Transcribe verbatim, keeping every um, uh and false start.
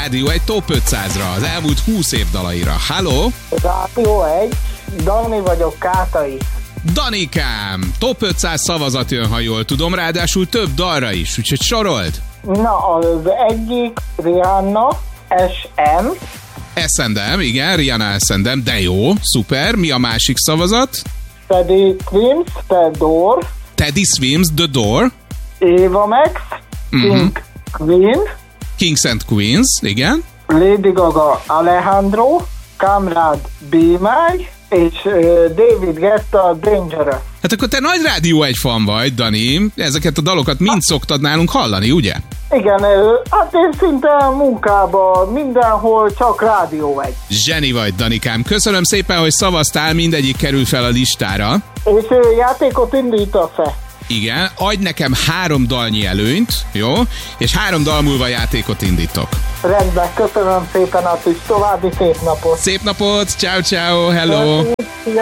Rádió egy top ötszázra, az elmúlt húsz év dalaira. Hello! Rádió egy, Dani vagyok, Kátai. Danikám, top ötszáz szavazat jön, ha jól tudom, ráadásul több dalra is, úgyhogy sorold. Na, az egyik Rihanna, es em. Eszendem, igen, Rihanna Eszendem, de jó, szuper. Mi a másik szavazat? Teddy Swims, The Door. Teddy Swims, The Door. Eva Max, King Mhm. Queen. Kings and Queens, igen. Lady Gaga, Alejandro. Kamrad, Be My. És uh, David Guetta, Dangerous. Hát akkor te nagy Rádió egy fan vagy, Dani. Ezeket a dalokat mind szoktad nálunk hallani, ugye? Igen, ö, hát én szinte munkában, mindenhol csak Rádió egy. Zseni vagy, Danikám. Köszönöm szépen, hogy szavaztál, mindegyik kerül fel a listára. És ö, játékot indítasz-e? Igen, adj nekem három dalnyi előnyt, jó? És három dal múlva játékot indítok. Rendben, köszönöm szépen a kis további szép napot. Szép napot, ciao ciao, hello! Köszönöm.